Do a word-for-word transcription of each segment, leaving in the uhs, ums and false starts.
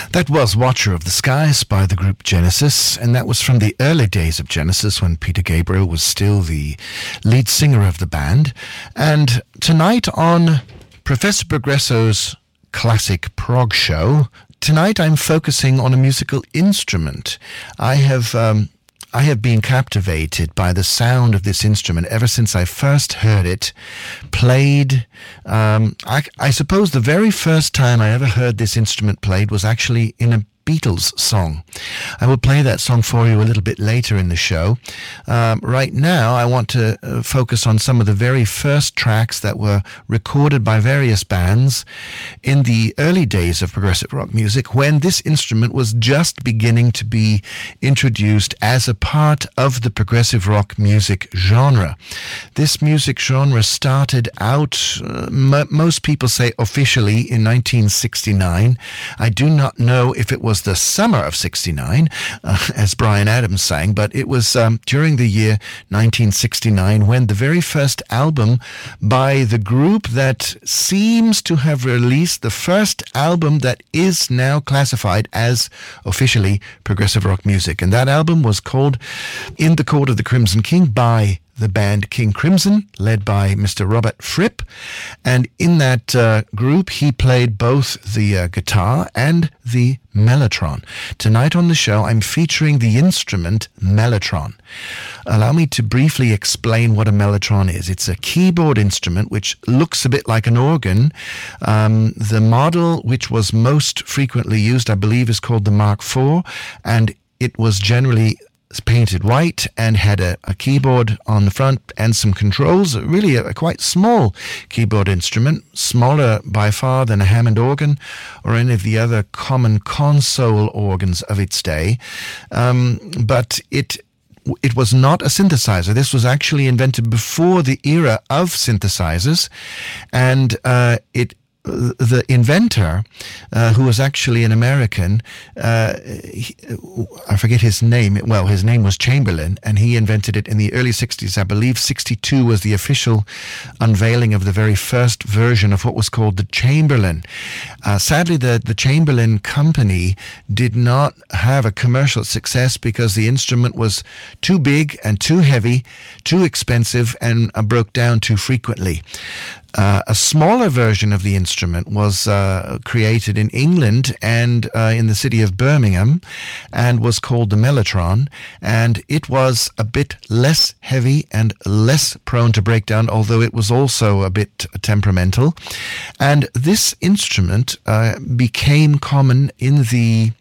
That was Watcher of the Skies by the group Genesis, and that was from the early days of Genesis when Peter Gabriel was still the lead singer of the band. And tonight on Professor Progresso's Classic Prog Show, tonight I'm focusing on a musical instrument. I have... Um, I have been captivated by the sound of this instrument ever since I first heard it played. Um, I, I suppose the very first time I ever heard this instrument played was actually in a Beatles song. I will play that song for you a little bit later in the show. Um, right now, I want to uh, focus on some of the very first tracks that were recorded by various bands in the early days of progressive rock music, when this instrument was just beginning to be introduced as a part of the progressive rock music genre. This music genre started out, uh, m- most people say officially, in nineteen sixty-nine. I do not know if it was the summer of sixty-nine, uh, as Bryan Adams sang, but it was um, during the year nineteen sixty-nine when the very first album by the group that seems to have released the first album that is now classified as officially progressive rock music. And that album was called In the Court of the Crimson King by the band King Crimson, led by Mister Robert Fripp. And in that uh, group, he played both the uh, guitar and the mellotron. Tonight on the show, I'm featuring the instrument mellotron. Allow me to briefly explain what a mellotron is. It's a keyboard instrument which looks a bit like an organ. Um, the model which was most frequently used, I believe, is called the Mark four, and it was generally painted white and had a, a keyboard on the front and some controls. Really a, a quite small keyboard instrument, smaller by far than a Hammond organ or any of the other common console organs of its day. Um, but it It was not a synthesizer. This was actually invented before the era of synthesizers, and uh, it the inventor, uh, who was actually an American, uh, he, I forget his name. Well, his name was Chamberlain, and he invented it in the early sixties. I believe sixty-two was the official unveiling of the very first version of what was called the Chamberlain. Uh, sadly, the, the Chamberlain company did not have a commercial success because the instrument was too big and too heavy, too expensive, and uh, broke down too frequently. Uh, a smaller version of the instrument was uh, created in England and uh, in the city of Birmingham, and was called the mellotron, and it was a bit less heavy and less prone to breakdown, although it was also a bit temperamental. And this instrument uh, became common in the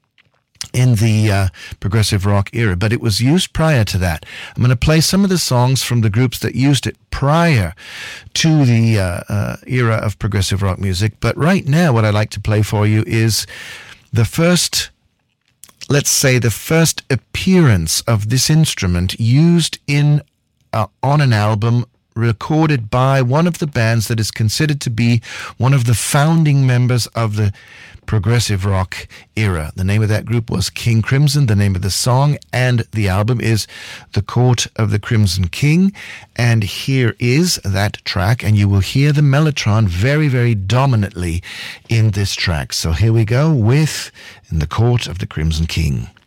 in the uh, progressive rock era, but it was used prior to that. I'm going to play some of the songs from the groups that used it prior to the uh, uh, era of progressive rock music. But right now, what I'd like to play for you is the first, let's say, the first appearance of this instrument used in uh, on an album recorded by one of the bands that is considered to be one of the founding members of the progressive rock era. The name of that group was King Crimson. The name of the song and the album is The Court of the Crimson King. And here is that track, and you will hear the mellotron very, very dominantly in this track. So here we go with In the Court of the Crimson King.